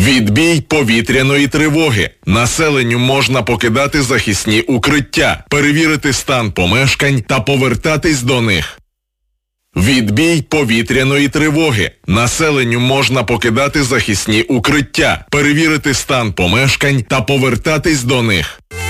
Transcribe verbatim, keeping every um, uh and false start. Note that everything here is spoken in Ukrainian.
Відбій повітряної тривоги. Населенню можна покидати захисні укриття, перевірити стан помешкань та повертатись до них. Відбій повітряної тривоги. Населенню можна покидати захисні укриття, перевірити стан помешкань та повертатись до них.